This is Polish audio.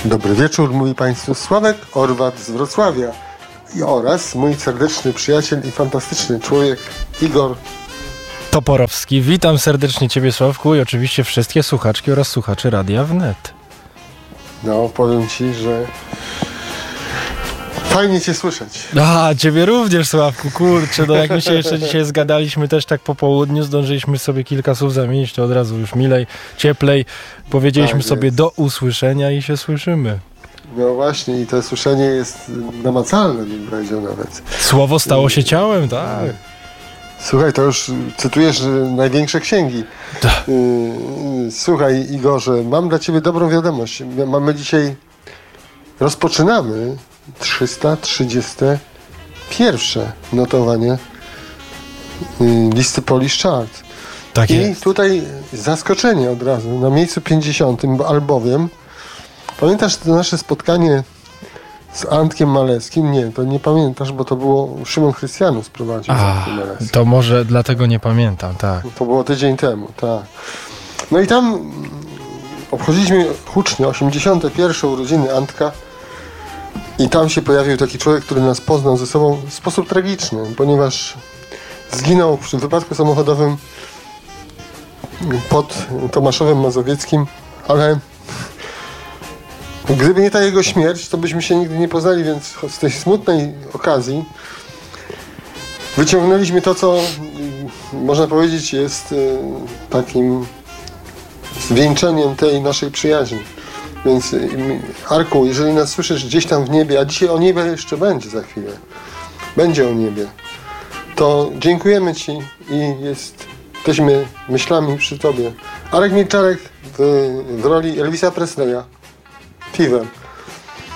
Dobry wieczór, mówi Państwu Sławek Orwat z Wrocławia oraz mój serdeczny przyjaciel i fantastyczny człowiek Igor Toporowski. Witam serdecznie Ciebie, Sławku, i oczywiście wszystkie słuchaczki oraz słuchaczy Radia Wnet. No, powiem Ci, że fajnie Cię słyszeć. Ciebie również, Sławku, kurczę, no jak my się jeszcze dzisiaj zgadaliśmy też tak po południu, zdążyliśmy sobie kilka słów zamienić, to od razu już milej, cieplej, powiedzieliśmy tak sobie do usłyszenia i się słyszymy. No właśnie, i to słyszenie jest namacalne, bym powiedział nawet. Słowo stało się ciałem, tak. Słuchaj, to już cytujesz największe księgi. Słuchaj, Igorze, mam dla Ciebie dobrą wiadomość. Rozpoczynamy 331 notowanie listy Polish Chart. Tak I jest. tutaj zaskoczenie od razu, na miejscu 50, albowiem pamiętasz to nasze spotkanie z Antkiem Malewskim? Nie, to nie pamiętasz, bo to było Szymon Chrystianus prowadził. To może dlatego nie pamiętam, tak. To było tydzień temu, tak. No i tam obchodziliśmy hucznie 81. urodziny Antka i tam się pojawił taki człowiek, który nas poznał ze sobą w sposób tragiczny, ponieważ zginął przy wypadku samochodowym pod Tomaszowem Mazowieckim, ale gdyby nie ta jego śmierć, to byśmy się nigdy nie poznali, więc z tej smutnej okazji wyciągnęliśmy to, co można powiedzieć jest takim zwieńczeniem tej naszej przyjaźni. Więc Arku, jeżeli nas słyszysz gdzieś tam w niebie, a dzisiaj o niebie jeszcze będzie za chwilę, będzie o niebie, to dziękujemy Ci i jesteśmy myślami przy Tobie. Arek Milczarek w roli Elvisa Presleya, Fever.